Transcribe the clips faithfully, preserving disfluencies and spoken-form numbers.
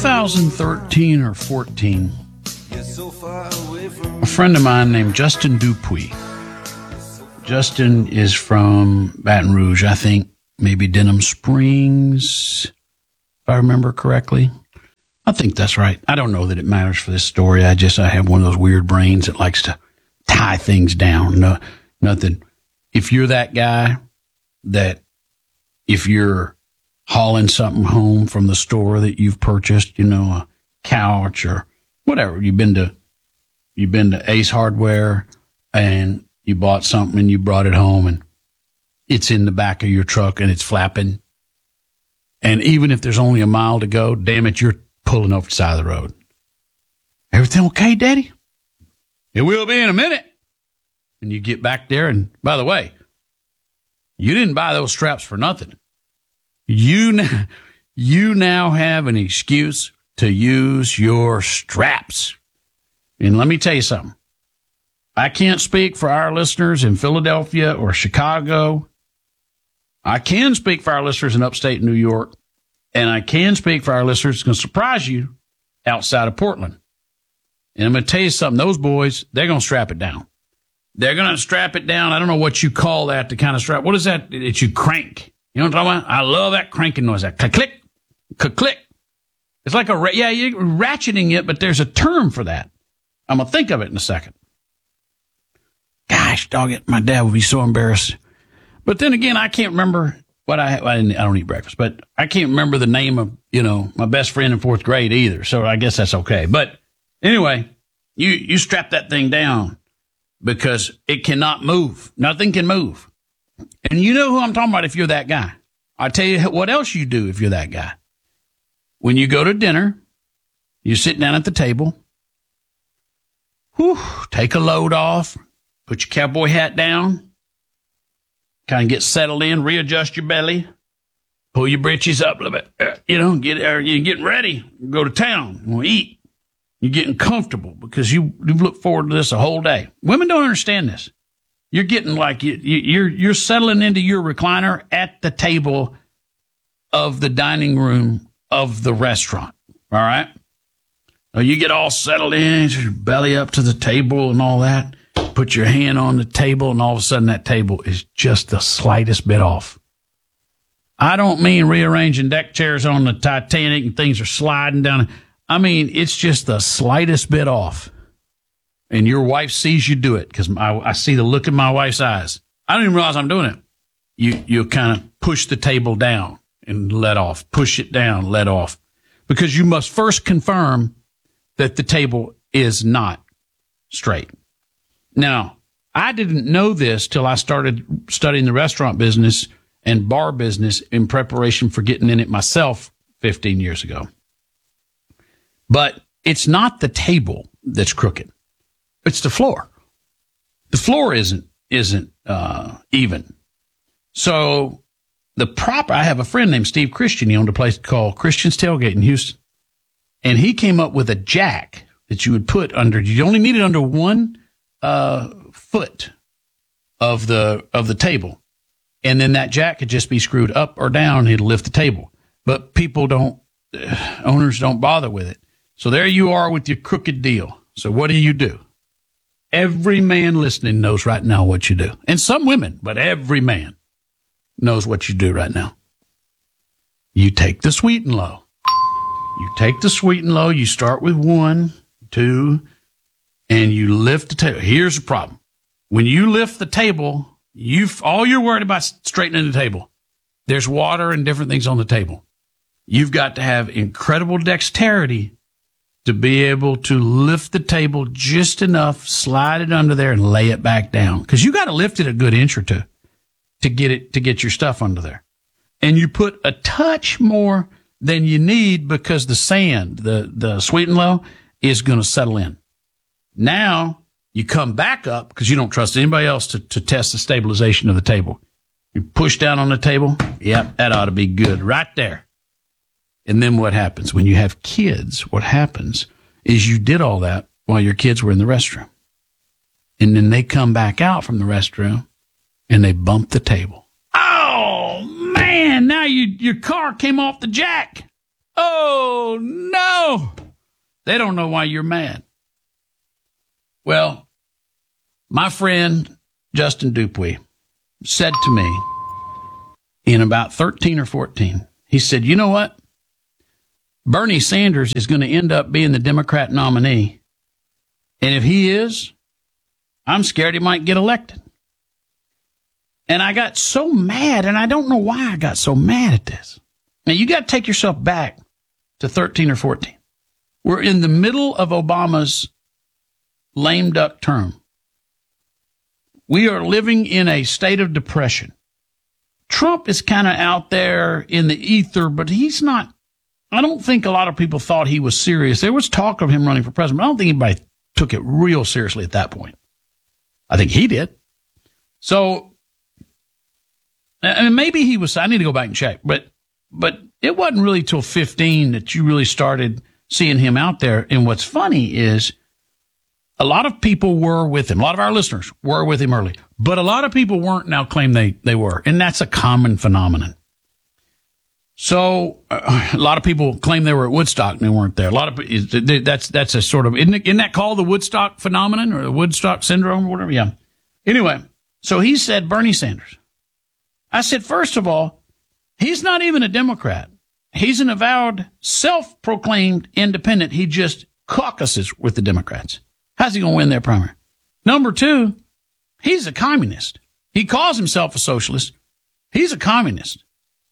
thousand thirteen or fourteen, a friend of mine named Justin Dupuis. Justin is from Baton Rouge, I think, maybe Denham Springs, if I remember correctly. I think that's right. I don't know that it matters for this story. I just, I have one of those weird brains that likes to tie things down. No, nothing. If you're that guy that if you're hauling something home from the store that you've purchased, you know, a couch or whatever, you've been to, you've been to Ace Hardware and you bought something and you brought it home and it's in the back of your truck and it's flapping. And even if there's only a mile to go, damn it, you're pulling off the side of the road. Everything okay, Daddy? It will be in a minute. And you get back there, and by the way, you didn't buy those straps for nothing. You now, you now have an excuse to use your straps. And let me tell you something. I can't speak for our listeners in Philadelphia or Chicago. I can speak for our listeners in upstate New York. And I can speak for our listeners. It's going to surprise you outside of Portland. And I'm going to tell you something. Those boys, they're going to strap it down. They're going to strap it down. I don't know what you call that, the kind of strap. What is that that you crank? You know what I'm talking about? I love that cranking noise. That click, click, click, click. It's like a, yeah, you're ratcheting it, but there's a term for that. I'm going to think of it in a second. Gosh, dog it. My dad would be so embarrassed. But then again, I can't remember what I, I, didn't, I don't eat breakfast, but I can't remember the name of, you know, my best friend in fourth grade either. So I guess that's okay. But anyway, you, you strap that thing down because it cannot move. Nothing can move. And you know who I'm talking about if you're that guy. I'll tell you what else you do if you're that guy. When you go to dinner, you sit down at the table, whew, take a load off, put your cowboy hat down, kind of get settled in, readjust your belly, pull your britches up a little bit, you know, get uh, you're getting ready, go to town, we'll eat. You're getting comfortable because you, you've looked forward to this a whole day. Women don't understand this. You're getting like you, you, you're you're settling into your recliner at the table of the dining room of the restaurant. All right. Now you get all settled in, your belly up to the table and all that. Put your hand on the table, and all of a sudden that table is just the slightest bit off. I don't mean rearranging deck chairs on the Titanic and things are sliding down. I mean, it's just the slightest bit off. And your wife sees you do it because I, I see the look in my wife's eyes. I don't even realize I'm doing it. You, you kind of push the table down and let off. Push it down, let off. Because you must first confirm that the table is not straight. Now, I didn't know this till I started studying the restaurant business and bar business in preparation for getting in it myself fifteen years ago. But it's not the table that's crooked. It's the floor. The floor isn't, isn't, uh, even. So the proper, I have a friend named Steve Christian. He owned a place called Christian's Tailgate in Houston. And he came up with a jack that you would put under, you only need it under one uh, foot of the, of the table. And then that jack could just be screwed up or down. And it'll lift the table. But people don't, uh, owners don't bother with it. So there you are with your crooked deal. So what do you do? Every man listening knows right now what you do. And some women, but every man knows what you do right now. You take the sweet and low. You take the sweet and low. You start with one, two, and you lift the table. Here's the problem. When you lift the table, you all you're worried about is straightening the table. There's water and different things on the table. You've got to have incredible dexterity to be able to lift the table just enough, slide it under there, and lay it back down. Because you got to lift it a good inch or two to get it to get your stuff under there. And you put a touch more than you need because the sand, the the sweet and low, is going to settle in. Now you come back up because you don't trust anybody else to, to test the stabilization of the table. You push down on the table. Yep, that ought to be good right there. And then what happens? When you have kids, what happens is you did all that while your kids were in the restroom. And then they come back out from the restroom and they bump the table. Oh, man, now you, your car came off the jack. Oh, no. They don't know why you're mad. Well, my friend Justin Dupuy said to me in about thirteen or fourteen, he said, you know what? Bernie Sanders is going to end up being the Democrat nominee. And if he is, I'm scared he might get elected. And I got so mad, and I don't know why I got so mad at this. Now, you got to take yourself back to thirteen or fourteen. We're in the middle of Obama's lame duck term. We are living in a state of depression. Trump is kind of out there in the ether, but he's not. I don't think a lot of people thought he was serious. There was talk of him running for president, but I don't think anybody took it real seriously at that point. I think he did. So, and maybe he was, I need to go back and check, but, but it wasn't really till fifteen that you really started seeing him out there. And what's funny is a lot of people were with him. A lot of our listeners were with him early, but a lot of people weren't now claim they, they were. And that's a common phenomenon. So uh, a lot of people claim they were at Woodstock and they weren't there. A lot of that's, that's a sort of, isn't, it, isn't that called the Woodstock phenomenon or the Woodstock syndrome or whatever? Yeah. Anyway, so he said Bernie Sanders. I said, first of all, he's not even a Democrat. He's an avowed, self-proclaimed independent. He just caucuses with the Democrats. How's he going to win their primary? Number two, he's a communist. He calls himself a socialist. He's a communist.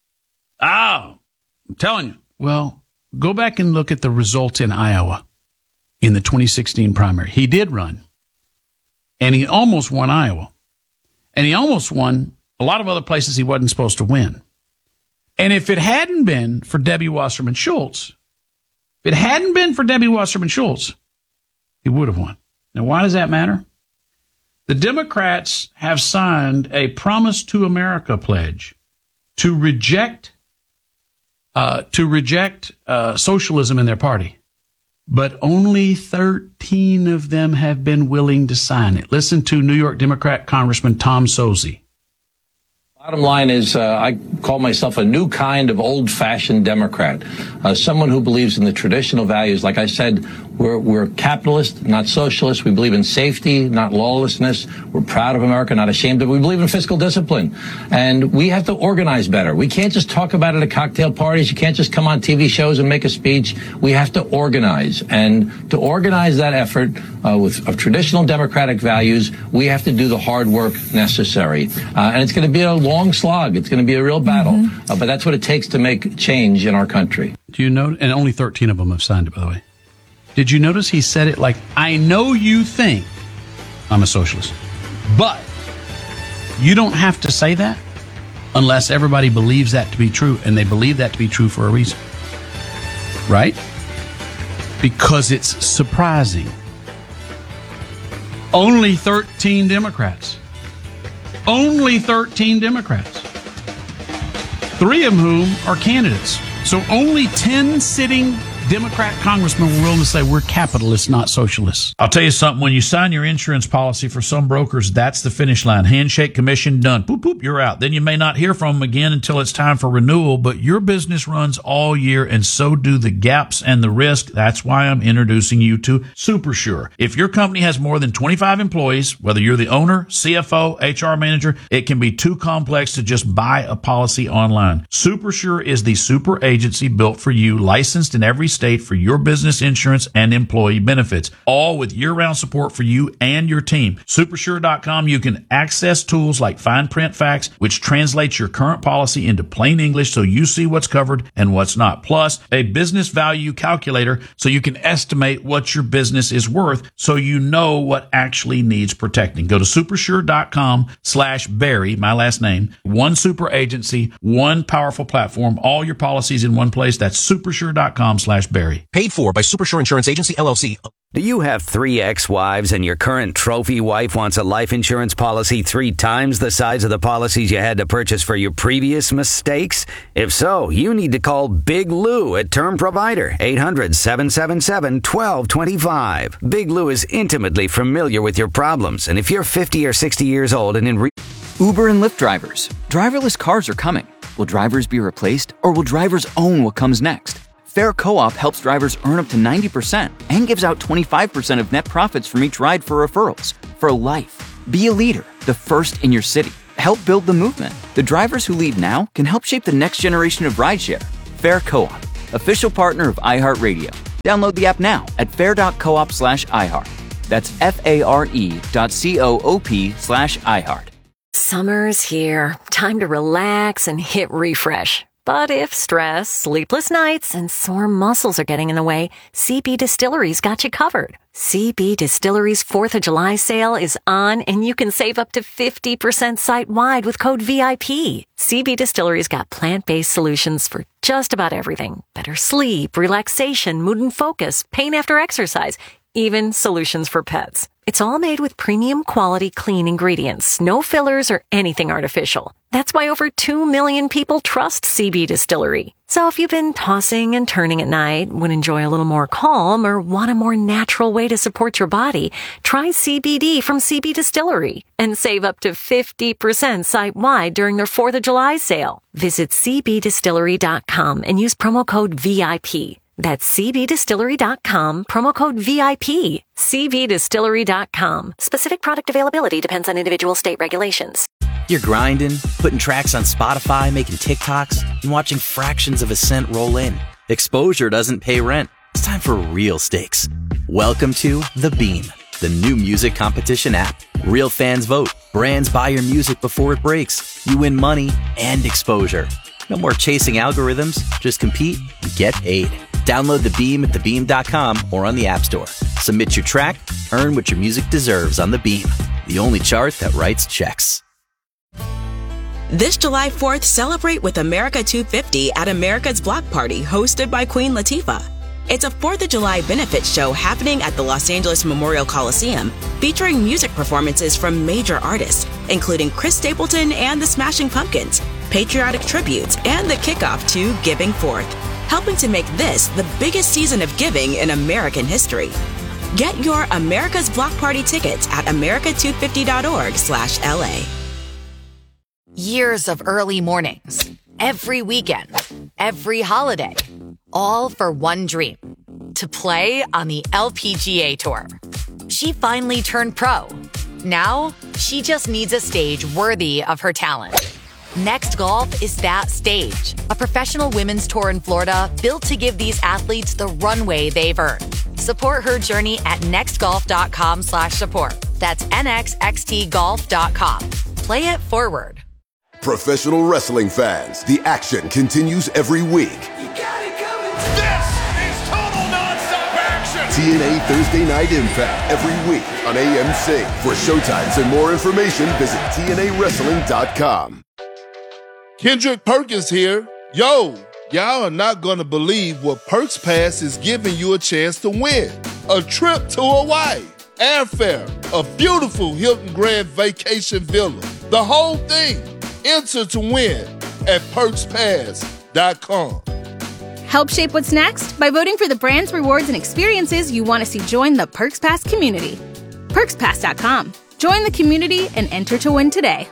Oh, I'm telling you. Well, go back and look at the results in Iowa in the twenty sixteen primary. He did run, and he almost won Iowa. And he almost won a lot of other places he wasn't supposed to win. And if it hadn't been for Debbie Wasserman Schultz, if it hadn't been for Debbie Wasserman Schultz, he would have won. Now, why does that matter? The Democrats have signed a Promise to America pledge to reject uh, to reject uh, socialism in their party. But only thirteen of them have been willing to sign it. Listen to New York Democrat Congressman Tom Sozzi. Bottom line is, uh, I call myself a new kind of old-fashioned Democrat, uh, someone who believes in the traditional values. Like I said, we're, we're capitalist, not socialist. We believe in safety, not lawlessness. We're proud of America, not ashamed of it. We believe in fiscal discipline. And we have to organize better. We can't just talk about it at cocktail parties. You can't just come on T V shows and make a speech. We have to organize. And to organize that effort uh, with of traditional democratic values, we have to do the hard work necessary. Uh, and it's going to be a long slog. It's going to be a real battle. Mm-hmm. Uh, but that's what it takes to make change in our country. Do you know? And only thirteen of them have signed it, by the way. Did you notice he said it like, I know you think I'm a socialist, but you don't have to say that unless everybody believes that to be true, and they believe that to be true for a reason. Right? Because it's surprising. Only thirteen Democrats. Only thirteen Democrats. Three of whom are candidates. So only ten sitting Democrat congressmen were willing to say we're capitalists, not socialists. I'll tell you something. When you sign your insurance policy, for some brokers, that's the finish line. Handshake, commission, done. Boop, boop, you're out. Then you may not hear from them again until it's time for renewal, but your business runs all year, and so do the gaps and the risk. That's why I'm introducing you to SuperSure. If your company has more than twenty-five employees, whether you're the owner, C F O, H R manager, it can be too complex to just buy a policy online. SuperSure is the super agency built for you, licensed in every state for your business insurance and employee benefits, all with year-round support for you and your team. Supersure dot com, you can access tools like fine print facts, which translates your current policy into plain English so you see what's covered and what's not. Plus, a business value calculator so you can estimate what your business is worth so you know what actually needs protecting. Go to supersure dot com slash Barry, my last name, one super agency, one powerful platform, all your policies in one place. That's supersure dot com slash Barry. Paid for by Supersure Insurance Agency, L L C. Do you have three ex-wives and your current trophy wife wants a life insurance policy three times the size of the policies you had to purchase for your previous mistakes? If so, you need to call Big Lou at Term Provider, eight hundred, seven seven seven, one two two five. Big Lou is intimately familiar with your problems, and if you're fifty or sixty years old and in re- Uber and Lyft drivers. Driverless cars are coming. Will drivers be replaced, or will drivers own what comes next? Fair Co-op helps drivers earn up to ninety percent and gives out twenty-five percent of net profits from each ride for referrals. For life. Be a leader, the first in your city. Help build the movement. The drivers who lead now can help shape the next generation of rideshare. Fair Co-op, official partner of iHeartRadio. Download the app now at fair.coop slash iHeart. That's F-A-R-E dot C-O-O-P slash iHeart. Summer's here. Time to relax and hit refresh. But if stress, sleepless nights, and sore muscles are getting in the way, C B Distillery's got you covered. C B Distillery's fourth of July sale is on, and you can save up to fifty percent site-wide with code V I P. C B Distillery's got plant-based solutions for just about everything. Better sleep, relaxation, mood and focus, pain after exercise, even solutions for pets. It's all made with premium quality clean ingredients, no fillers or anything artificial. That's why over two million people trust C B Distillery. So if you've been tossing and turning at night, would enjoy a little more calm, or want a more natural way to support your body, try C B D from C B Distillery and save up to fifty percent site-wide during their fourth of July sale. Visit C B distillery dot com and use promo code V I P. That's C B distillery dot com, promo code V I P. C B distillery dot com. Specific product availability depends on individual state regulations. You're grinding, putting tracks on Spotify, making TikToks, and watching fractions of a cent roll in. Exposure doesn't pay rent. It's time for real stakes. Welcome to The Beam, the new music competition app. Real fans vote. Brands buy your music before it breaks. You win money and exposure. No more chasing algorithms. Just compete and get paid. Download The Beam at the beam dot com or on the App Store. Submit your track, earn what your music deserves on The Beam, the only chart that writes checks. This July fourth, celebrate with America two fifty at America's Block Party, hosted by Queen Latifah. It's a fourth of July benefit show happening at the Los Angeles Memorial Coliseum, featuring music performances from major artists, including Chris Stapleton and the Smashing Pumpkins, patriotic tributes, and the kickoff to Giving Forth, helping to make this the biggest season of giving in American history. Get your America's Block Party tickets at america two fifty dot org slash L A. Years of early mornings, every weekend, every holiday, all for one dream, to play on the L P G A Tour. She finally turned pro. Now, she just needs a stage worthy of her talent. Next Golf is that stage, a professional women's tour in Florida built to give these athletes the runway they've earned. Support her journey at nextgolf.com slash support. That's N X X T golf dot com. Play it forward. Professional wrestling fans, the action continues every week. You got it coming. This is total nonstop action. T N A Thursday Night Impact every week on A M C. For showtimes and more information, visit T N A wrestling dot com. Kendrick Perkins here. Yo, y'all are not gonna believe what Perks Pass is giving you a chance to win. A trip to Hawaii, airfare, a beautiful Hilton Grand Vacation Villa, the whole thing. Enter to win at perks pass dot com. Help shape what's next by voting for the brands, rewards, and experiences you want to see join the Perks Pass community. perks pass dot com. Join the community and enter to win today.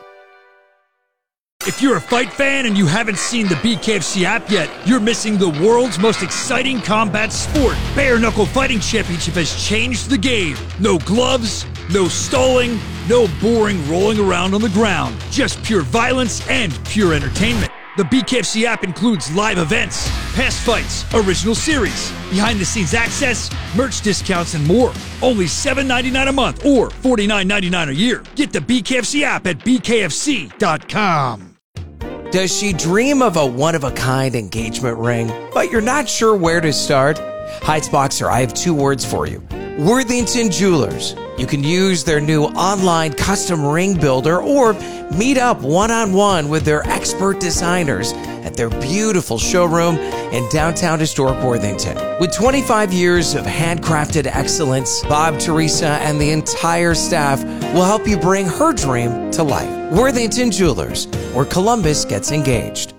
If you're a fight fan and you haven't seen the B K F C app yet, you're missing the world's most exciting combat sport. Bare Knuckle Fighting Championship has changed the game. No gloves, no stalling, no boring rolling around on the ground. Just pure violence and pure entertainment. The B K F C app includes live events, past fights, original series, behind-the-scenes access, merch discounts, and more. Only seven dollars and ninety-nine cents a month or forty-nine dollars and ninety-nine cents a year. Get the B K F C app at b k f c dot com. Does she dream of a one-of-a-kind engagement ring, but you're not sure where to start? Heights Boxer, I have two words for you. Worthington Jewelers. You can use their new online custom ring builder or meet up one-on-one with their expert designers at their beautiful showroom in downtown historic Worthington. With twenty-five years of handcrafted excellence, Bob, Teresa, and the entire staff will help you bring her dream to life. Worthington Jewelers, where Columbus gets engaged.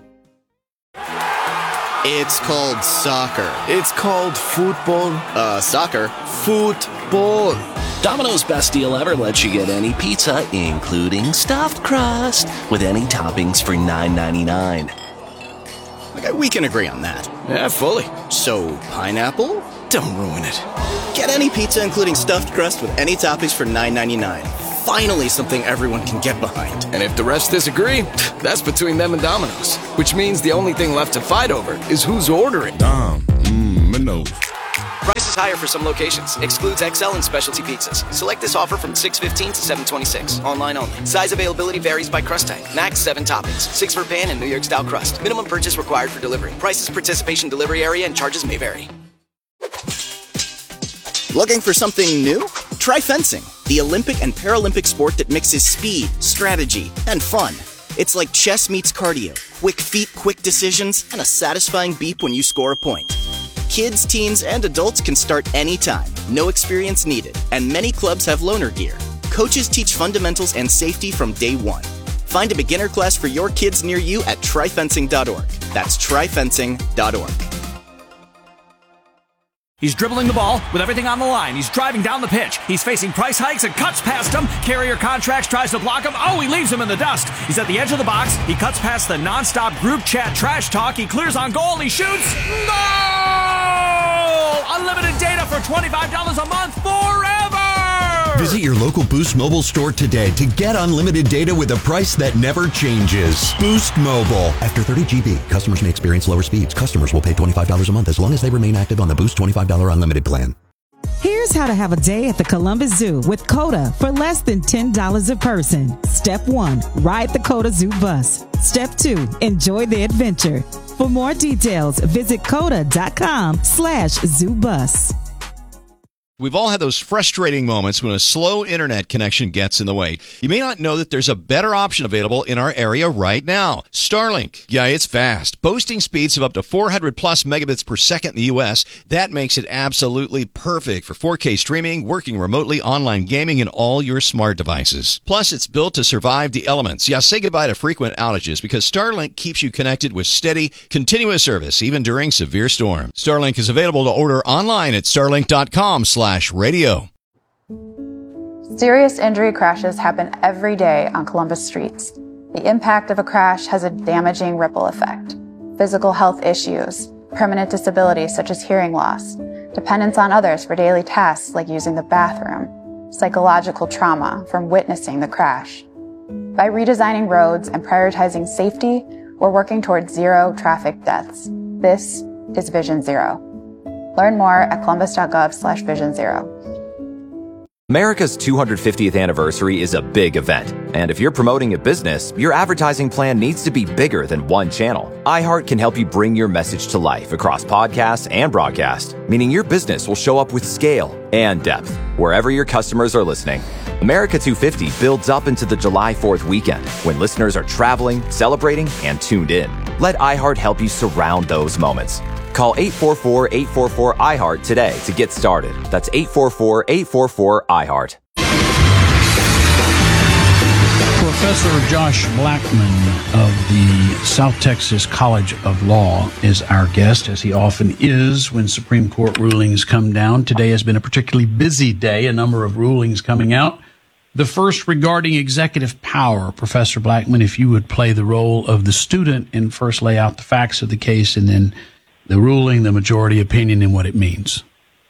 It's called soccer. It's called football. Uh, soccer. Football. Domino's Best Deal Ever lets you get any pizza, including stuffed crust, with any toppings for nine ninety-nine. Okay, we can agree on that. Yeah, fully. So, pineapple? Don't ruin it. Get any pizza including stuffed crust with any toppings for nine ninety-nine. Finally something everyone can get behind. And if the rest disagree, that's between them and Domino's. Which means the only thing left to fight over is who's ordering. Dom, mmm, Minos. Prices higher for some locations. Excludes X L and specialty pizzas. Select this offer from six fifteen to seven twenty-six. Online only. Size availability varies by crust type. Max seven toppings. Six for pan and New York style crust. Minimum purchase required for delivery. Prices, participation, delivery area, and charges may vary. Looking for something new? Try fencing, the Olympic and Paralympic sport that mixes speed, strategy, and fun. It's like chess meets cardio. Quick feet, quick decisions, and a satisfying beep when you score a point. Kids, teens, and adults can start anytime. No experience needed. And many clubs have loaner gear. Coaches teach fundamentals and safety from day one. Find a beginner class for your kids near you at try fencing dot org. That's try fencing dot org. He's dribbling the ball with everything on the line. He's driving down the pitch. He's facing price hikes and cuts past him. Carrier Contracts tries to block him. Oh, he leaves him in the dust. He's at the edge of the box. He cuts past the nonstop group chat trash talk. He clears on goal and he shoots. No! Unlimited data for twenty-five dollars a month forever! Visit your local Boost Mobile store today to get unlimited data with a price that never changes. Boost Mobile. After thirty gigabytes, customers may experience lower speeds. Customers will pay twenty-five dollars a month as long as they remain active on the Boost twenty-five dollars unlimited plan. Here's how to have a day at the Columbus Zoo with COTA for less than ten dollars a person. Step one, ride the COTA Zoo bus. Step two, enjoy the adventure. For more details, visit COTA.com slash zoo bus. We've all had those frustrating moments when a slow internet connection gets in the way. You may not know that there's a better option available in our area right now. Starlink. Yeah, it's fast. Boasting speeds of up to four hundred plus megabits per second in the U S. That makes it absolutely perfect for four K streaming, working remotely, online gaming, and all your smart devices. Plus, it's built to survive the elements. Yeah, say goodbye to frequent outages because Starlink keeps you connected with steady, continuous service, even during severe storms. Starlink is available to order online at starlink.com slash radio. Serious injury crashes happen every day on Columbus streets. The impact of a crash has a damaging ripple effect. Physical health issues, permanent disabilities such as hearing loss, dependence on others for daily tasks like using the bathroom, psychological trauma from witnessing the crash. By redesigning roads and prioritizing safety, we're working towards zero traffic deaths. This is Vision Zero. Learn more at columbus.gov slash vision zero. America's two hundred fiftieth anniversary is a big event, and if you're promoting a business, your advertising plan needs to be bigger than one channel. iHeart can help you bring your message to life across podcasts and broadcast, meaning your business will show up with scale and depth wherever your customers are listening. America two fifty builds up into the July fourth weekend when listeners are traveling, celebrating, and tuned in. Let iHeart help you surround those moments. Call eight four four, eight four four, I heart today to get started. That's eight four four, eight four four, I heart. Professor Josh Blackman of the South Texas College of Law is our guest, as he often is when Supreme Court rulings come down. Today has been a particularly busy day, a number of rulings coming out. The first regarding executive power. Professor Blackman, if you would play the role of the student and first lay out the facts of the case and then the ruling, the majority opinion, and what it means.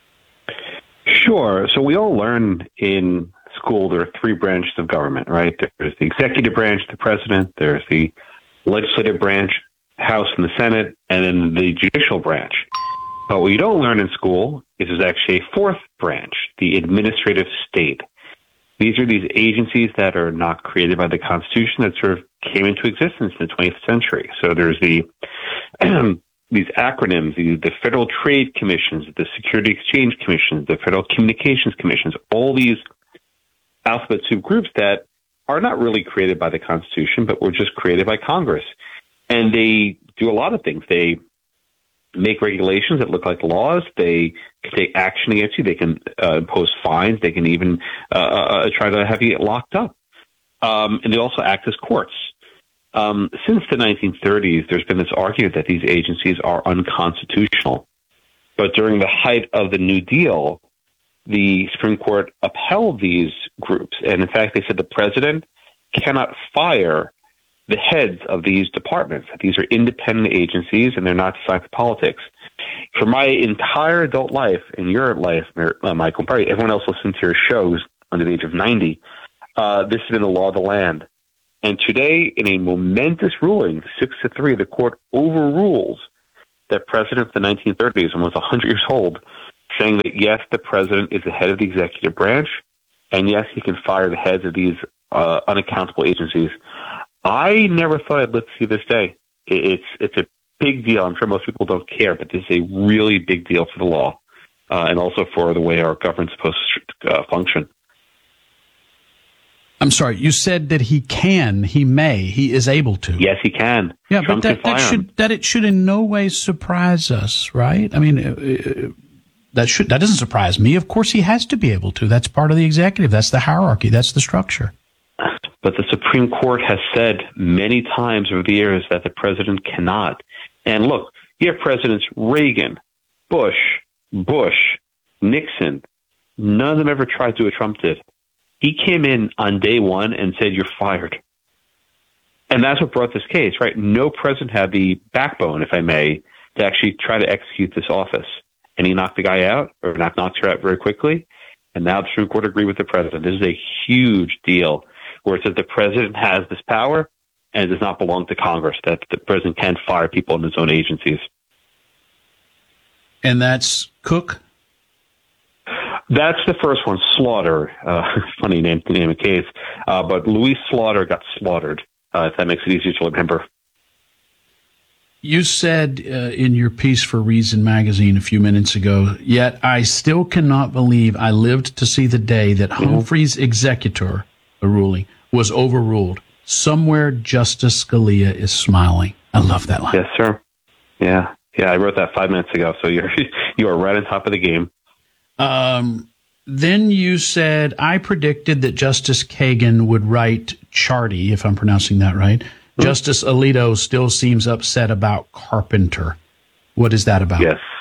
Sure. So we all learn in school there are three branches of government, right? There's the executive branch, the president, there's the legislative branch, House and the Senate, and then the judicial branch. But what you don't learn in school is there's actually a fourth branch, the administrative state. These are these agencies that are not created by the Constitution that sort of came into existence in the twentieth century. So there's the these acronyms, the, the Federal Trade Commissions, the Security Exchange Commissions, the Federal Communications Commissions, all these alphabet soup groups that are not really created by the Constitution, but were just created by Congress. And they do a lot of things. They make regulations that look like laws. They can take action against you. They can uh, impose fines. They can even uh, uh, try to have you get locked up. Um, and they also act as courts. Um, since the nineteen thirties, there's been this argument that these agencies are unconstitutional. But during the height of the New Deal, the Supreme Court upheld these groups. And in fact, they said the president cannot fire the heads of these departments. These are independent agencies, and they're not designed for politics. For my entire adult life, in your life, uh, Michael, probably everyone else listening to your shows under the age of ninety, uh, this has been the law of the land. And today, in a momentous ruling, six to three, the court overrules that president of the nineteen thirties, almost one hundred years old, saying that, yes, the president is the head of the executive branch, and yes, he can fire the heads of these uh, unaccountable agencies. I never thought I'd live to see this day. It's it's a big deal. I'm sure most people don't care, but this is a really big deal for the law uh, and also for the way our government's supposed to uh, function. I'm sorry, you said that he can, he may, he is able to. Yes, he can. Yeah, Trump but that, can that fire should him. that it should in no way surprise us, right? I mean, uh, that should that doesn't surprise me. Of course, he has to be able to. That's part of the executive. That's the hierarchy. That's the structure. But the Supreme Court has said many times over the years that the president cannot. And look, you have presidents Reagan, Bush, Bush, Nixon. None of them ever tried to do what Trump did. He came in on day one and said, you're fired. And that's what brought this case, right? No president had the backbone, if I may, to actually try to execute this office. And he knocked the guy out, or knocked, knocked her out very quickly. And now the Supreme Court agreed with the president. This is a huge deal where it says the president has this power and it does not belong to Congress, that the president can fire people in his own agencies. And that's Cook? That's the first one, Slaughter. Uh, funny name to name a case. Uh, but Louis Slaughter got slaughtered, uh, if that makes it easier to remember. You said uh, in your piece for Reason magazine a few minutes ago, yet I still cannot believe I lived to see the day that mm-hmm. Humphrey's executor, a ruling, was overruled. Somewhere Justice Scalia is smiling. I love that line. Yes, sir. Yeah. Yeah, I wrote that five minutes ago, so you're you are right on top of the game. Um, then you said, I predicted that Justice Kagan would write Charty, if I'm pronouncing that right. Mm-hmm. Justice Alito still seems upset about Carpenter. What is that about? Yes.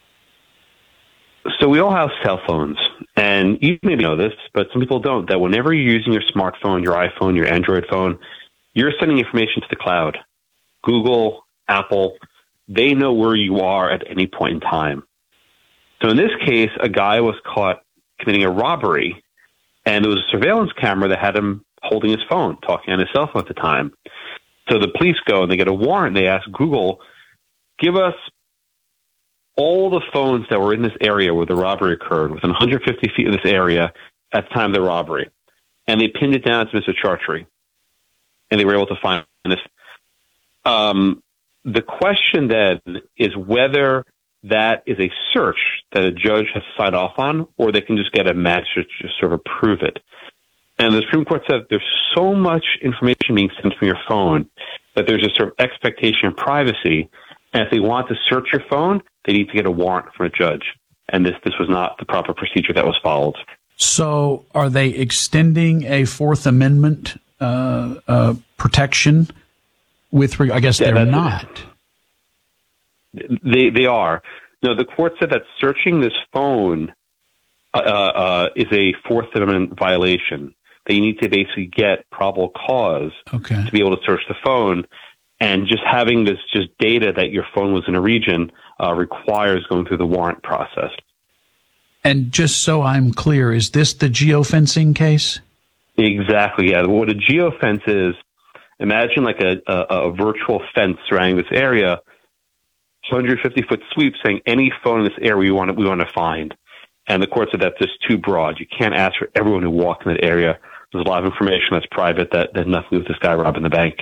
So we all have cell phones, and you maybe know this, but some people don't, that whenever you're using your smartphone, your iPhone, your Android phone, you're sending information to the cloud. Google, Apple, they know where you are at any point in time. So in this case, a guy was caught committing a robbery, and there was a surveillance camera that had him holding his phone, talking on his cell phone at the time. So the police go and they get a warrant. They ask Google, give us all the phones that were in this area where the robbery occurred, within one hundred fifty feet of this area at the time of the robbery. And they pinned it down to Mister Chartry. And they were able to find this. Um, the question then is whether that is a search that a judge has to sign off on, or they can just get a magistrate to just sort of approve it. And the Supreme Court said there's so much information being sent from your phone that there's a sort of expectation of privacy. And if they want to search your phone, they need to get a warrant from a judge. And this, this was not the proper procedure that was followed. So are they extending a Fourth Amendment uh, uh, protection with, I guess yeah, they're not. They they are. No, the court said that searching this phone uh, uh, is a Fourth Amendment violation. That you need to basically get probable cause okay. to be able to search the phone, and just having this just data that your phone was in a region uh, requires going through the warrant process. And just so I'm clear, is this the geofencing case? Exactly. Yeah. What a geofence is, imagine like a, a, a virtual fence surrounding this area. one hundred fifty foot sweep saying any phone in this area we want to, we want to find. And the court said that's just too broad. You can't ask for everyone who walked in that area. There's a lot of information that's private that, that has nothing to do with this guy robbing the bank.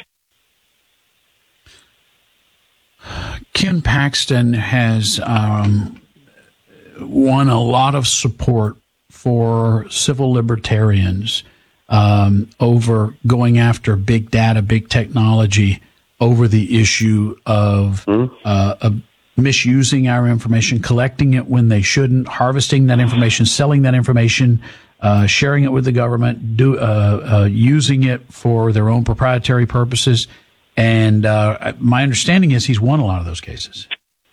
Ken Paxton has um, won a lot of support for civil libertarians um, over going after big data, big technology, over the issue of, mm-hmm. uh, of misusing our information, collecting it when they shouldn't, harvesting that information, selling that information, uh, sharing it with the government, do, uh, uh, using it for their own proprietary purposes. And uh, my understanding is he's won a lot of those cases.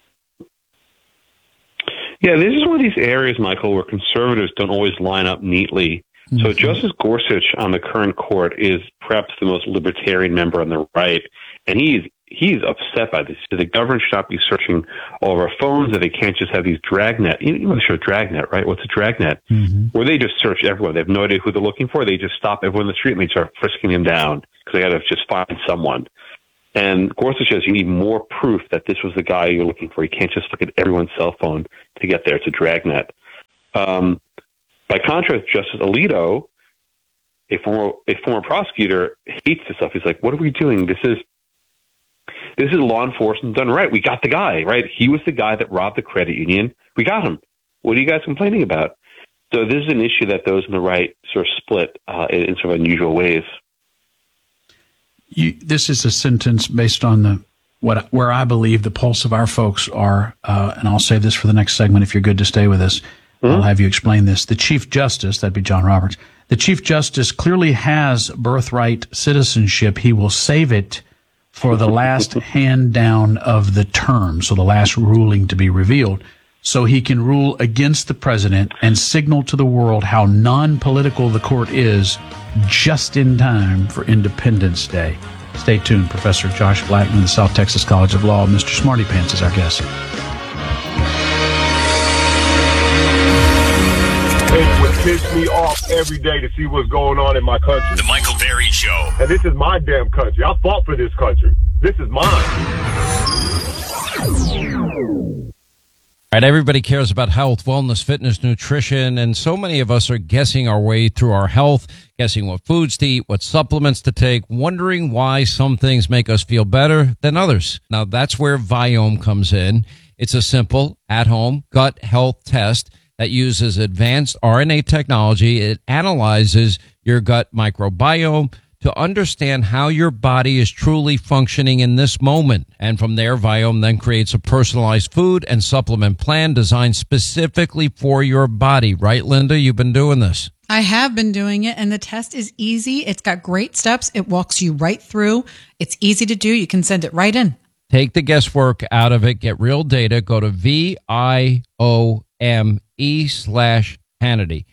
Yeah, this is one of these areas, Michael, where conservatives don't always line up neatly. Mm-hmm. So Justice Gorsuch on the current court is perhaps the most libertarian member on the right. And he's he's upset by this. The government should not be searching all of our phones, that they can't just have these dragnet. You know the show Dragnet, right? What's a dragnet? Mm-hmm. Where they just search everyone. They have no idea who they're looking for. They just stop everyone in the street and they start frisking them down because they got to just find someone. And Gorsuch says you need more proof that this was the guy you're looking for. You can't just look at everyone's cell phone to get there. It's a dragnet. Um, by contrast, Justice Alito, a former, a former prosecutor, hates this stuff. He's like, what are we doing? This is This is law enforcement done right. We got the guy, right? He was the guy that robbed the credit union. We got him. What are you guys complaining about? So this is an issue that those on the right sort of split uh, in, in sort of unusual ways. You, this is a sentence based on the what where I believe the pulse of our folks are, uh, and I'll save this for the next segment if you're good to stay with us. Mm-hmm. I'll have you explain this. The Chief Justice, that'd be John Roberts, the Chief Justice clearly has birthright citizenship. He will save it for the last hand down of the term, so the last ruling to be revealed, so he can rule against the president and signal to the world how non-political the court is just in time for Independence Day. Stay tuned. Professor Josh Blackman of the South Texas College of Law, Mister Smarty Pants, is our guest. It would piss me off every day to see what's going on in my country. The Michael Berry Show. And this is my damn country. I fought for this country. This is mine. All right, everybody cares about health, wellness, fitness, nutrition, and so many of us are guessing our way through our health, guessing what foods to eat, what supplements to take, wondering why some things make us feel better than others. Now, that's where Viome comes in. It's a simple, at-home gut health test that uses advanced R N A technology. It analyzes your gut microbiome to understand how your body is truly functioning in this moment. And from there, Viome then creates a personalized food and supplement plan designed specifically for your body. Right, Linda? You've been doing this. I have been doing it, and the test is easy. It's got great steps. It walks you right through. It's easy to do. You can send it right in. Take the guesswork out of it. Get real data. Go to V I O M E slash Hannity.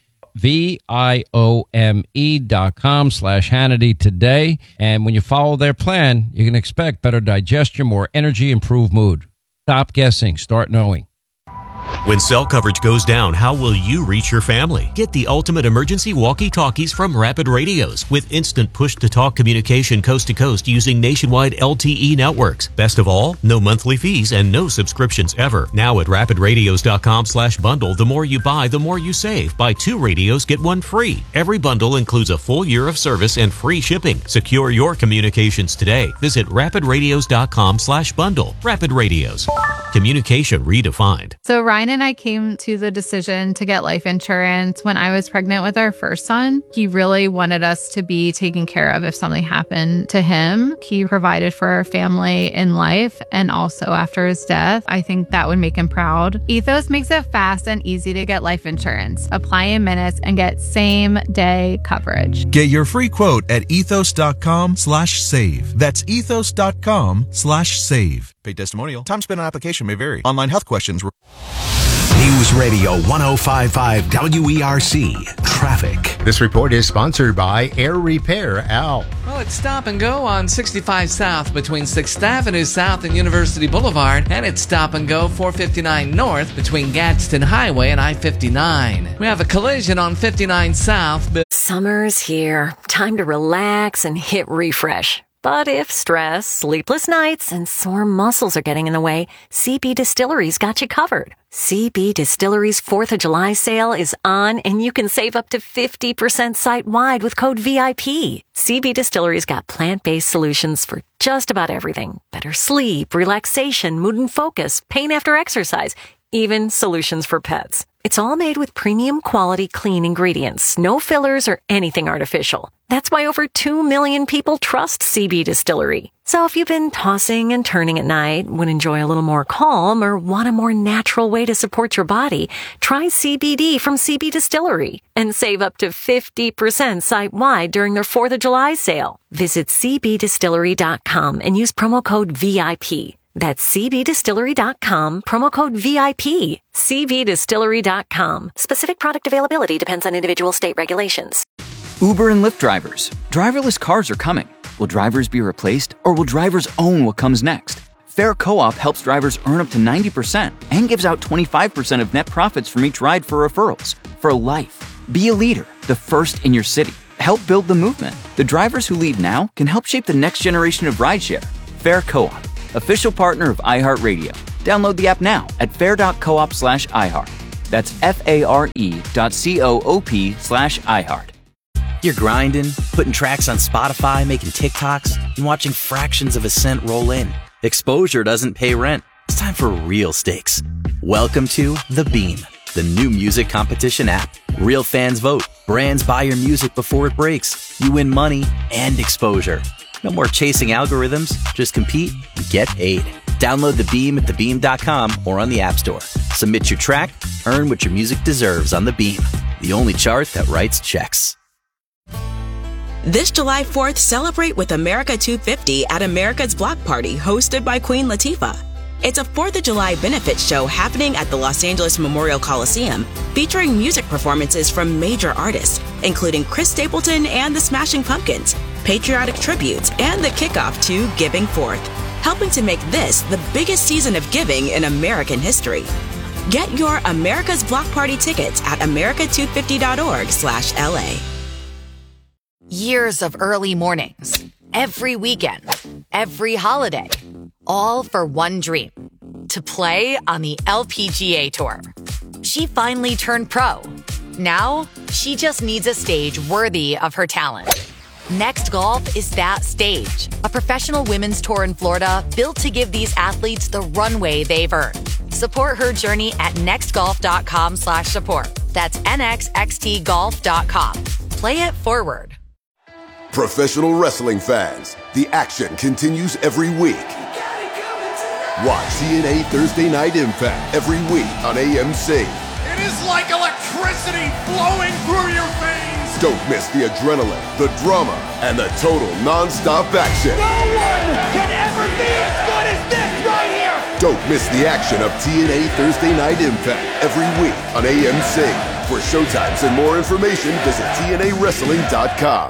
V-I-O-M-E dot com slash Hannity today. And when you follow their plan, you can expect better digestion, more energy, improved mood. Stop guessing. Start knowing. When cell coverage goes down, how will you reach your family? Get the ultimate emergency walkie-talkies from Rapid Radios with instant push-to-talk communication coast to coast using nationwide L T E networks. Best of all, no monthly fees and no subscriptions ever. Now at rapid radios dot com slash bundle, the more you buy, the more you save. Buy two radios, get one free. Every bundle includes a full year of service and free shipping. Secure your communications today. Visit rapid radios dot com slash bundle. Rapid Radios. Communication redefined. So Ryan and I came to the decision to get life insurance when I was pregnant with our first son. He really wanted us to be taken care of if something happened to him. He provided for our family in life and also after his death. I think that would make him proud. Ethos makes it fast and easy to get life insurance. Apply in minutes and get same day coverage. Get your free quote at ethos dot com slash save. That's ethos dot com slash save. Paid testimonial. Time spent on application may vary. Online health questions. News Radio one oh five point five W E R C. Traffic. This report is sponsored by Air Repair Al. Well, it's stop and go on sixty-five South between sixth Avenue South and University Boulevard, and it's stop and go four fifty-nine North between Gadsden Highway and I fifty-nine. We have a collision on fifty-nine South. But summer's here. Time to relax and hit refresh. But if stress, sleepless nights, and sore muscles are getting in the way, C B Distillery's got you covered. C B Distillery's fourth of July sale is on, and you can save up to fifty percent site-wide with code V I P. C B Distillery's got plant-based solutions for just about everything. Better sleep, relaxation, mood and focus, pain after exercise, even solutions for pets. It's all made with premium quality clean ingredients, no fillers or anything artificial. That's why over two million people trust C B Distillery. So if you've been tossing and turning at night, would enjoy a little more calm, or want a more natural way to support your body, try C B D from C B Distillery and save up to fifty percent site-wide during their fourth of July sale. Visit c b distillery dot com and use promo code V I P. That's c b distillery dot com, promo code V I P. c b distillery dot com. Specific product availability depends on individual state regulations. Uber and Lyft drivers. Driverless cars are coming. Will drivers be replaced, or will drivers own what comes next? Fair Co-op helps drivers earn up to ninety percent and gives out twenty-five percent of net profits from each ride for referrals. For life. Be a leader, the first in your city. Help build the movement. The drivers who lead now can help shape the next generation of rideshare. Fair Co-op, official partner of iHeartRadio. Download the app now at fair.coop slash iHeart. That's F-A-R-E dot C-O-O-P slash iHeart. You're grinding, putting tracks on Spotify, making TikToks, and watching fractions of a cent roll in. Exposure doesn't pay rent. It's time for real stakes. Welcome to The Beam, the new music competition app. Real fans vote. Brands buy your music before it breaks. You win money and exposure. No more chasing algorithms. Just compete and get paid. Download The Beam at the beam dot com or on the App Store. Submit your track. Earn what your music deserves on The Beam, the only chart that writes checks. This July fourth, celebrate with America two fifty at America's Block Party, hosted by Queen Latifah. It's a fourth of July benefit show happening at the Los Angeles Memorial Coliseum, featuring music performances from major artists, including Chris Stapleton and the Smashing Pumpkins, patriotic tributes, and the kickoff to Giving Forth, helping to make this the biggest season of giving in American history. Get your America's Block Party tickets at america two fifty dot org slash L A. Years of early mornings, every weekend, every holiday, all for one dream, to play on the L P G A Tour. She finally turned pro. Now, she just needs a stage worthy of her talent. Next Golf is that stage, a professional women's tour in Florida built to give these athletes the runway they've earned. Support her journey at nextgolf.com slash support. That's nxxtgolf dot com. Play it forward. Professional wrestling fans, the action continues every week. Watch T N A Thursday Night Impact every week on A M C. It is like electricity flowing through your veins. Don't miss the adrenaline, the drama, and the total non-stop action. No one can ever be as good as this right here. Don't miss the action of T N A Thursday Night Impact every week on A M C. For showtimes and more information, visit T N A wrestling dot com.